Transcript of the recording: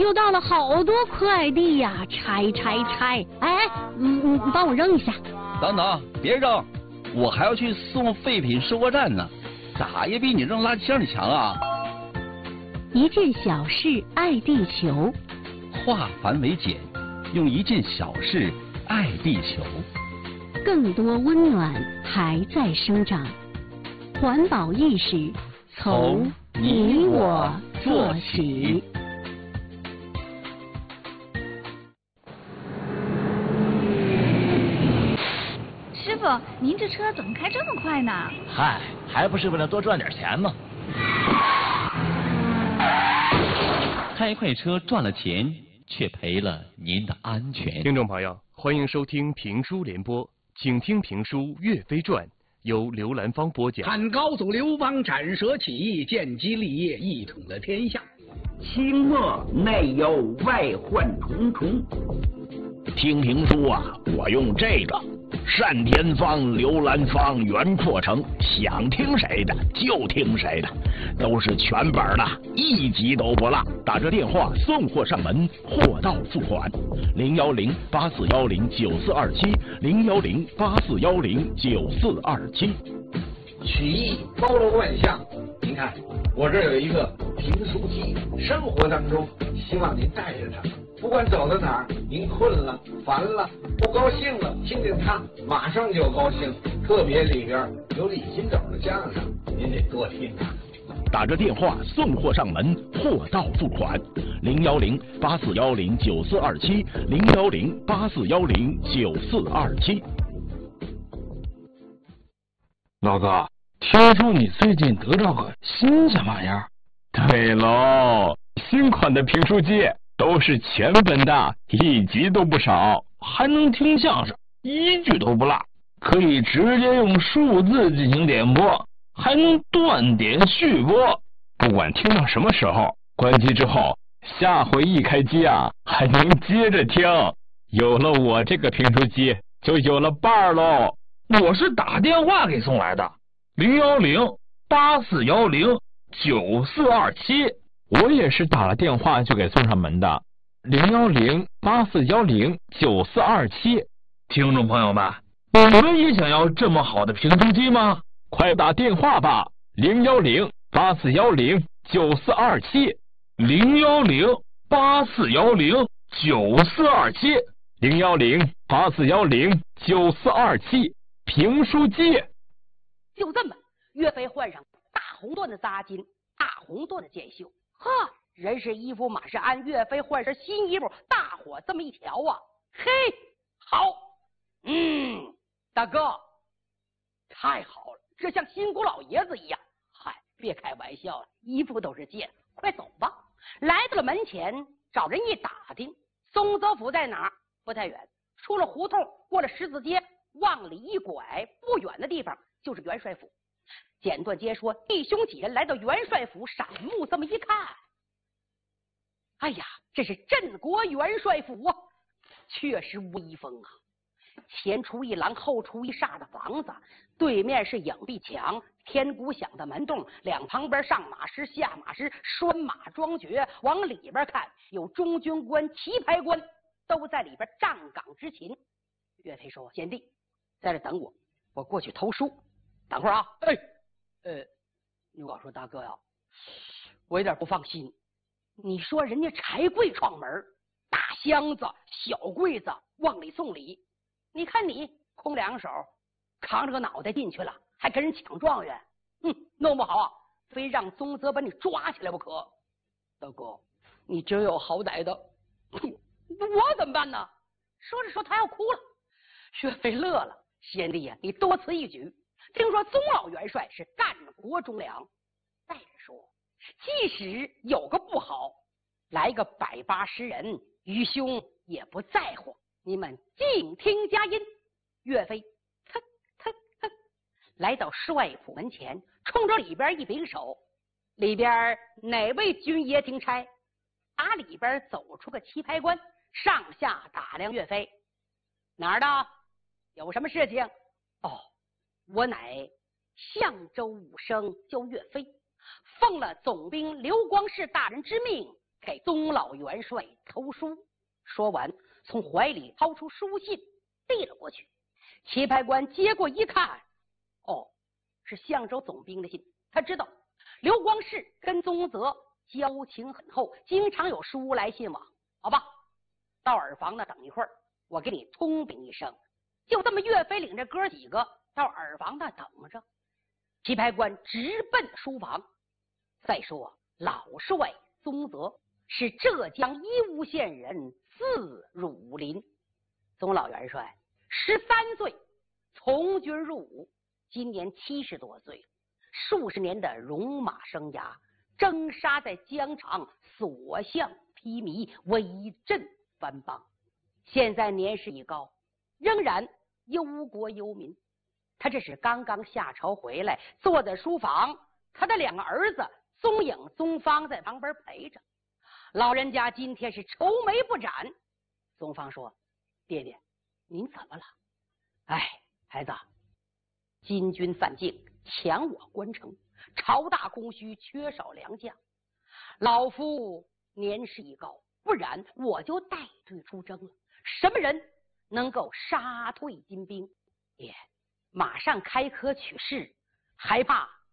又到了好多快递呀，拆！哎，帮我扔一下。 等等，别扔，我还要去送废品收货站呢，咋也比你扔垃圾箱里强啊！ 一件小事爱地球， 化繁为简，用一件小事爱地球。 更多温暖还在生长，环保意识从你我做起。 师傅，您这车怎么开这么快呢？ 嗨，还不是为了多赚点钱吗？ 开快车赚了钱，却赔了您的安全。 听众朋友，欢迎收听评书联播，请听评书《岳飞传》，由刘兰芳播讲。 汉高祖刘邦斩蛇起义，建基立业，一统了天下。 清末内忧外患重重。 听评书啊，我用这个单田芳、刘兰芳、袁阔成，想听谁的就听谁的，都是全本的，一集都不落。打这电话送货上门，货到付款。010-8410-9427，010-8410-9427。 曲艺包罗万象，您看我这有一个评书机，生活当中希望您带着它，不管走到哪儿，您困了、烦了、不高兴了，听听它，马上就高兴。特别里边有李金斗的相声，您得多听啊。 打着电话送货上门，货到付款。010-8410-9427，010-8410-9427。 老哥，听说你最近得到个新什么玩意儿？ 对喽，新款的评书机都是全本的，一集都不少， 还能听相声，一句都不落，可以直接用数字进行点播，还能断点续播， 不管听到什么时候，关机之后，下回一开机啊，还能接着听。有了我这个评书机，就有了伴儿喽。 我是打电话给送来的，010-8410-9427。 我也是打了电话就给送上门的，010-8410-9427。 听众朋友们，你们也想要这么好的评书机吗？ 快打电话吧，010-8410-9427，010-8410-9427，评书机。 就这么，岳飞换上大红缎的扎巾，大红缎的箭袖，呵，人是衣服，马是鞍，岳飞换身新衣服，大伙这么一瞧啊，嘿，好，大哥，太好了，这像新姑老爷子一样。嗨，别开玩笑了，衣服都是箭，快走吧。来到了门前，找人一打听，松泽府在哪儿？不太远，出了胡同，过了十字街，往里一拐，不远的地方就是元帅府。简短接说，弟兄几人来到元帅府，闪目这么一看，哎呀，这是镇国元帅府啊，确实威风啊！前出一廊，后出一煞的房子，对面是影壁墙，天鼓响的门洞，两旁边上马师、下马师、拴马庄爵。往里边看，有中军官、旗牌官都在里边站岗执勤。岳飞说：“贤弟，在这等我，我过去投书。等会儿啊。”我说大哥呀，我有点不放心。你说人家柴柜闯门，大箱子、小柜子往里送礼，你看你空两手，扛着个脑袋进去了，还跟人抢状元，弄不好啊，非让宗泽把你抓起来不可。大哥，你真有好歹的，我怎么办呢？说着说他要哭了。岳飞乐了，贤弟呀，你多此一举。听说宗老元帅是干国忠良，再说即使有个不好，来个180人，愚兄也不在乎。你们静听佳音。岳飞来到帅府门前，冲着里边一拱手，里边哪位军爷听差？打里边走出个旗牌官，上下打量岳飞，哪儿的？有什么事情？哦，我乃相州武生，叫岳飞，奉了总兵刘光世大人之命， 给宗老元帅投书。说完，从怀里掏出书信递了过去。棋牌官接过一看，哦，是相州总兵的信。他知道刘光世跟宗泽交情很厚，经常有书来信往。好吧，到耳房那等一会儿，我给你通禀一声。就这么，岳飞领着哥几个到耳房那等着。棋牌官直奔书房。再说老帅宗泽是浙江义乌县人，字汝霖。宗老元帅13岁从军入伍，今年70多岁，数十年的戎马生涯，征杀在疆场，所向披靡，威震藩邦。现在年事已高，仍然忧国忧民。他这是刚刚下朝回来，坐在书房，他的2个儿子宗颖、宗方在旁边陪着。老人家今天是愁眉不展。宗方说：“爹爹，您怎么了？”“哎，孩子，金军犯境，抢我关城，朝大空虚，缺少良将。老夫年事已高，不然我就带队出征了。什么人能够杀退金兵？也马上开科取士，还怕